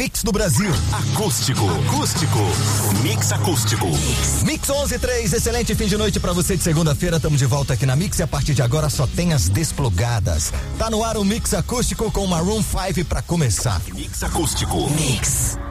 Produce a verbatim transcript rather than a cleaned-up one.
mix do Brasil. Acústico, acústico, mix acústico. Mix onze e três, excelente fim de noite pra você de segunda-feira. Estamos de volta aqui na Mix e a partir de agora só tem as desplugadas. Tá no ar o Mix Acústico com Maroon five pra começar. Mix acústico. Mix.